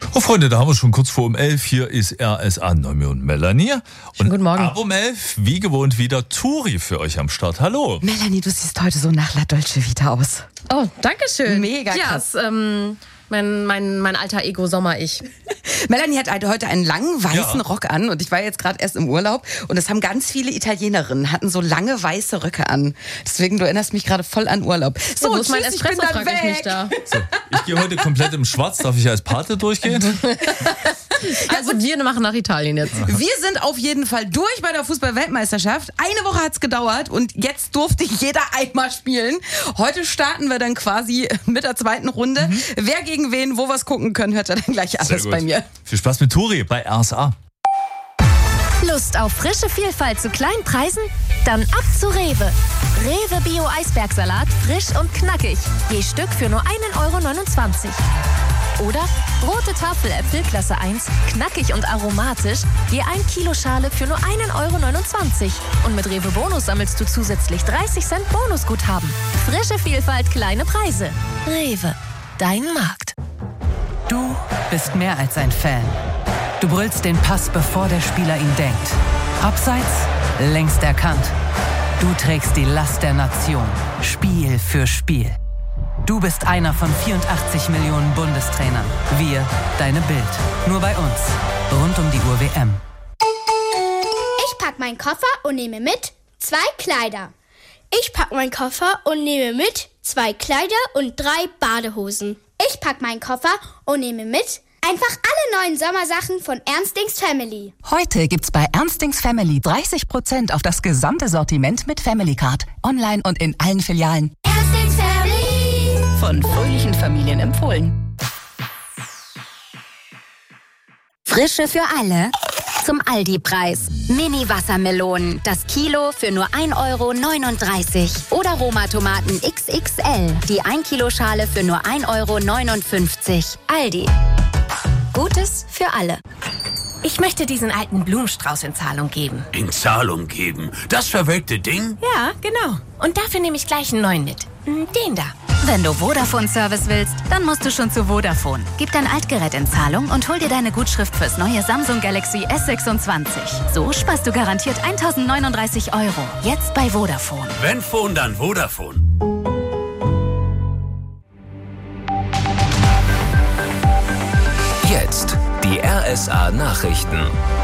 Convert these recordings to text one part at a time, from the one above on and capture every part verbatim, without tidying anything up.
Oh Freunde, da haben wir schon kurz vor um elf. Hier ist R S A Noemi und Melanie. Und guten Morgen. Ab um elf, wie gewohnt, wieder Turi für euch am Start. Hallo. Melanie, du siehst heute so nach La Dolce Vita aus. Oh, danke schön. Mega ja, krass. Ist, ähm, mein, mein, mein alter Ego Sommer-Ich. Melanie hat heute einen langen weißen Ja. Rock an und ich war jetzt gerade erst im Urlaub und es haben ganz viele Italienerinnen, hatten so lange weiße Röcke an. Deswegen, du erinnerst mich gerade voll an Urlaub. So, So, wo ist mein tschüss, ich bin Espresso, dann frage ich mich weg. da. So, ich gehe heute komplett im Schwarz. Darf ich als Pate durchgehen? Also wir machen nach Italien jetzt. Wir sind auf jeden Fall durch bei der Fußball-Weltmeisterschaft. Eine Woche hat's gedauert und jetzt durfte jeder einmal spielen. Heute starten wir dann quasi mit der zweiten Runde. Mhm. Wer gegen wen, wo wir's gucken können, hört ihr dann gleich Sehr alles gut. bei mir. Viel Spaß mit Turi bei R S A. Lust auf frische Vielfalt zu kleinen Preisen? Dann ab zu Rewe. Rewe Bio Eisbergsalat, frisch und knackig. Je Stück für nur einen Euro neunundzwanzig. Oder rote Tafeläpfel Klasse eins, knackig und aromatisch, je ein Kilo Schale für nur einen Euro neunundzwanzig. Und mit Rewe Bonus sammelst du zusätzlich dreißig Cent Bonusguthaben. Frische Vielfalt, kleine Preise. Rewe, dein Markt. Du bist mehr als ein Fan. Du brüllst den Pass, bevor der Spieler ihn denkt. Abseits, längst erkannt. Du trägst die Last der Nation, Spiel für Spiel. Du bist einer von vierundachtzig Millionen Bundestrainern. Wir, deine Bild. Nur bei uns. Rund um die Uhr W M. Ich pack meinen Koffer und nehme mit zwei Kleider. Ich pack meinen Koffer und nehme mit zwei Kleider und drei Badehosen. Ich pack meinen Koffer und nehme mit einfach alle neuen Sommersachen von Ernstings Family. Heute gibt's bei Ernstings Family dreißig Prozent auf das gesamte Sortiment mit Family Card. Online und in allen Filialen. Ernstings Family. Von fröhlichen Familien empfohlen. Frische für alle zum Aldi-Preis. Mini-Wassermelonen, das Kilo für nur ein Euro neununddreißig. Oder Roma-Tomaten X X L, die ein Kilo Schale für nur ein Euro neunundfünfzig. Aldi. Gutes für alle. Ich möchte diesen alten Blumenstrauß in Zahlung geben. In Zahlung geben? Das verwelkte Ding? Ja, genau. Und dafür nehme ich gleich einen neuen mit. Den da. Wenn du Vodafone-Service willst, dann musst du schon zu Vodafone. Gib dein Altgerät in Zahlung und hol dir deine Gutschrift fürs neue Samsung Galaxy S sechsundzwanzig. So sparst du garantiert eintausendneununddreißig Euro. Jetzt bei Vodafone. Wenn Phone, dann Vodafone. Jetzt die R S A Nachrichten.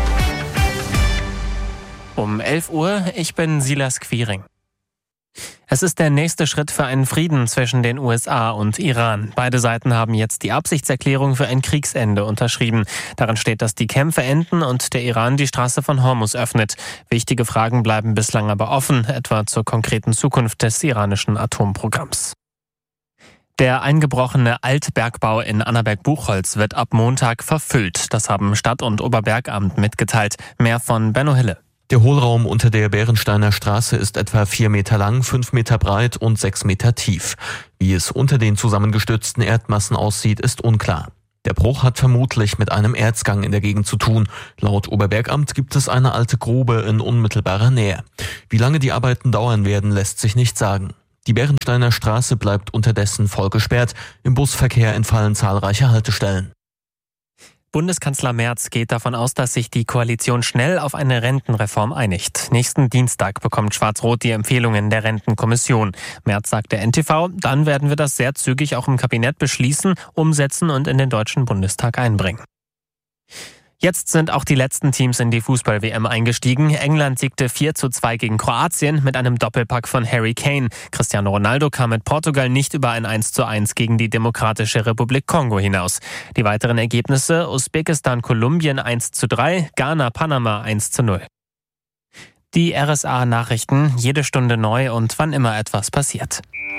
Um elf Uhr, ich bin Silas Quiring. Es ist der nächste Schritt für einen Frieden zwischen den U S A und Iran. Beide Seiten haben jetzt die Absichtserklärung für ein Kriegsende unterschrieben. Darin steht, dass die Kämpfe enden und der Iran die Straße von Hormuz öffnet. Wichtige Fragen bleiben bislang aber offen, etwa zur konkreten Zukunft des iranischen Atomprogramms. Der eingebrochene Altbergbau in Annaberg-Buchholz wird ab Montag verfüllt. Das haben Stadt- und Oberbergamt mitgeteilt. Mehr von Benno Hille. Der Hohlraum unter der Bärensteiner Straße ist etwa vier Meter lang, fünf Meter breit und sechs Meter tief. Wie es unter den zusammengestürzten Erdmassen aussieht, ist unklar. Der Bruch hat vermutlich mit einem Erzgang in der Gegend zu tun. Laut Oberbergamt gibt es eine alte Grube in unmittelbarer Nähe. Wie lange die Arbeiten dauern werden, lässt sich nicht sagen. Die Bärensteiner Straße bleibt unterdessen voll gesperrt. Im Busverkehr entfallen zahlreiche Haltestellen. Bundeskanzler Merz geht davon aus, dass sich die Koalition schnell auf eine Rentenreform einigt. Nächsten Dienstag bekommt Schwarz-Rot die Empfehlungen der Rentenkommission. Merz sagt der N T V, dann werden wir das sehr zügig auch im Kabinett beschließen, umsetzen und in den Deutschen Bundestag einbringen. Jetzt sind auch die letzten Teams in die Fußball-W M eingestiegen. England siegte vier zu zwei gegen Kroatien mit einem Doppelpack von Harry Kane. Cristiano Ronaldo kam mit Portugal nicht über ein eins zu eins gegen die Demokratische Republik Kongo hinaus. Die weiteren Ergebnisse: Usbekistan-Kolumbien eins zu drei, Ghana-Panama eins zu null. Die R S A-Nachrichten, jede Stunde neu und wann immer etwas passiert.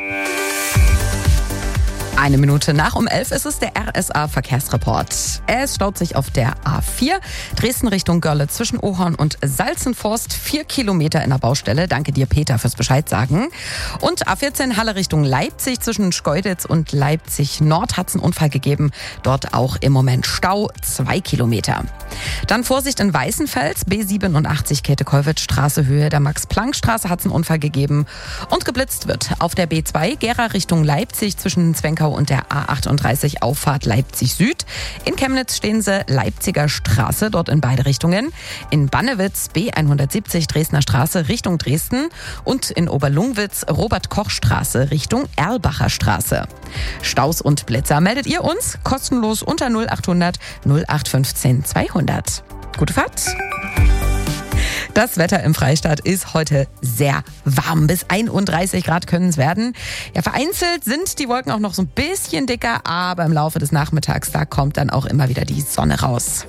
Eine Minute nach um elf ist es der R S A-Verkehrsreport. Es staut sich auf der A vier, Dresden Richtung Görlitz zwischen Ohorn und Salzenforst. Vier Kilometer in der Baustelle. Danke dir, Peter, fürs Bescheid sagen. Und A vierzehn Halle Richtung Leipzig zwischen Schkeuditz und Leipzig Nord hat es einen Unfall gegeben. Dort auch im Moment Stau, zwei Kilometer. Dann Vorsicht in Weißenfels, B siebenundachtzig Käthe-Kollwitz-Straße, Höhe der Max-Planck-Straße hat es einen Unfall gegeben. Und geblitzt wird auf der B zwei, Gera Richtung Leipzig zwischen Zwenkau Stau und der A achtunddreißig Auffahrt Leipzig Süd. In Chemnitz stehen sie Leipziger Straße, dort in beide Richtungen. In Bannewitz B hundertsiebzig Dresdner Straße Richtung Dresden und in Oberlungwitz Robert-Koch-Straße Richtung Erlbacher Straße. Staus und Blitzer meldet ihr uns kostenlos unter null achthundert null acht fünfzehn zweihundert. Gute Fahrt! Das Wetter im Freistaat ist heute sehr warm. Bis einunddreißig Grad können es werden. Ja, vereinzelt sind die Wolken auch noch so ein bisschen dicker, aber im Laufe des Nachmittags, da kommt dann auch immer wieder die Sonne raus.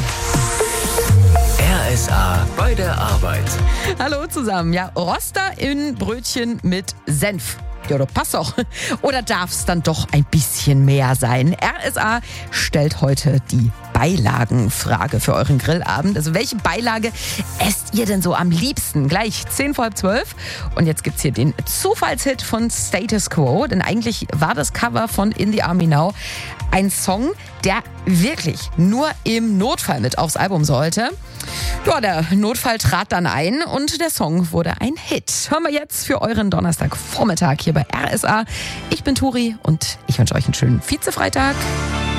R S A bei der Arbeit. Hallo zusammen. Ja, Roster in Brötchen mit Senf. Ja, das passt doch. Oder darf es dann doch ein bisschen mehr sein? R S A stellt heute die Beilagenfrage für euren Grillabend. Also welche Beilage esst ihr denn so am liebsten? Gleich zehn vor halb zwölf. Und jetzt gibt's hier den Zufallshit von Status Quo. Denn eigentlich war das Cover von In the Army Now ein Song, der wirklich nur im Notfall mit aufs Album sollte. Ja, der Notfall trat dann ein und der Song wurde ein Hit. Hören wir jetzt für euren Donnerstagvormittag hier bei R S A. Ich bin Turi und ich wünsche euch einen schönen Vizefreitag.